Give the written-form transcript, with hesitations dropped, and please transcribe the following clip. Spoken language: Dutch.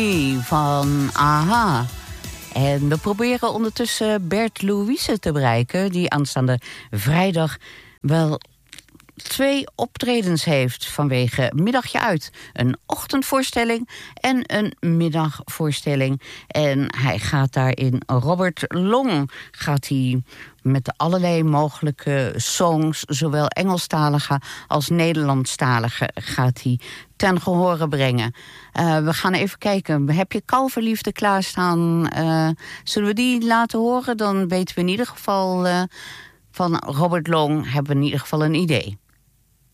Van AHA. En we proberen ondertussen Bert Louise te bereiken, die aanstaande vrijdag wel 2 optredens heeft vanwege Middagje Uit. Een ochtendvoorstelling en een middagvoorstelling. En hij gaat daarin Robert Long met allerlei mogelijke songs, zowel Engelstalige als Nederlandstalige, gaat hij ten gehore brengen. We gaan even kijken. Heb je Kalverliefde klaarstaan? Zullen we die laten horen? Dan weten we in ieder geval van Robert Long, hebben we in ieder geval een idee.